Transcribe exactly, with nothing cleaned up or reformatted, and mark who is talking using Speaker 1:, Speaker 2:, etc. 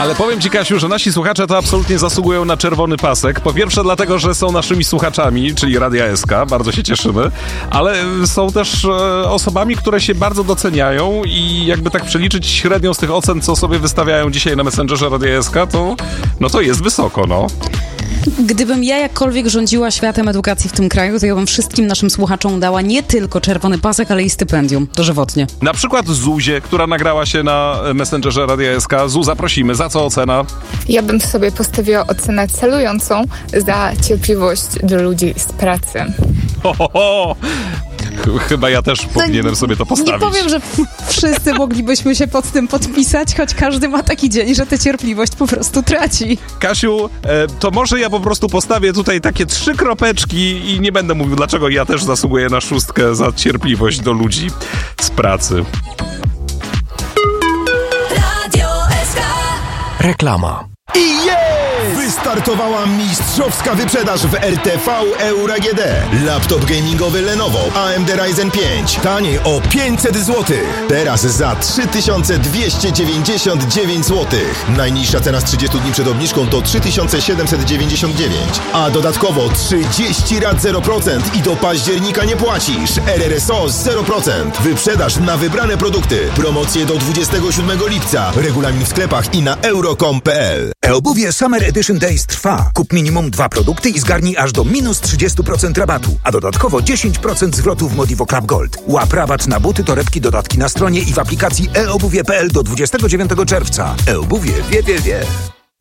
Speaker 1: Ale powiem ci, Kasiu, że nasi słuchacze to absolutnie zasługują na czerwony pasek. Po pierwsze dlatego, że są naszymi słuchaczami, czyli Radia S K, bardzo się cieszymy, ale są też e, osobami, które się bardzo doceniają i jakby tak przeliczyć średnią z tych ocen, co sobie wystawiają dzisiaj na Messengerze Radia S K, to no to jest wysoko, no.
Speaker 2: Gdybym ja jakkolwiek rządziła światem edukacji w tym kraju, to ja bym wszystkim naszym słuchaczom dała nie tylko czerwony pasek, ale i stypendium dożywotnie.
Speaker 1: Na przykład Zuzie, która nagrała się na Messengerze Radia S K. Zu, zaprosimy. Za co ocena?
Speaker 3: Ja bym sobie postawiła ocenę celującą za cierpliwość do ludzi z pracy.
Speaker 1: Ho, ho, ho. Chyba ja też powinienem sobie to postawić.
Speaker 2: Nie powiem, że wszyscy moglibyśmy się pod tym podpisać, choć każdy ma taki dzień, że tę cierpliwość po prostu traci.
Speaker 1: Kasiu, to może ja po prostu postawię tutaj takie trzy kropeczki i nie będę mówił, dlaczego ja też zasługuję na szóstkę za cierpliwość do ludzi z pracy.
Speaker 4: Radio S K.
Speaker 5: Reklama.
Speaker 6: I jest! Wystartowała mistrzowska wyprzedaż w R T V Euro A G D. Laptop gamingowy Lenovo A M D Ryzen pięć. Taniej o pięćset złotych. Teraz za trzy tysiące dwieście dziewięćdziesiąt dziewięć złotych. Najniższa cena z trzydziestu dni przed obniżką to trzy tysiące siedemset dziewięćdziesiąt dziewięć. A dodatkowo trzydzieści rat zero procent i do października nie płacisz. R R S O zero procent. Wyprzedaż na wybrane produkty. Promocje do dwudziestego siódmego lipca. Regulamin w sklepach i na euro kropka com kropka p l.
Speaker 5: E-obuwie Summer Edition Days trwa. Kup minimum dwa produkty i zgarnij aż do minus trzydzieści procent rabatu, a dodatkowo dziesięć procent zwrotu w Modivo Club Gold. Łap rabat na buty, torebki, dodatki na stronie i w aplikacji e obuwie kropka p l do dwudziestego dziewiątego czerwca. E-obuwie wie, wie, wie.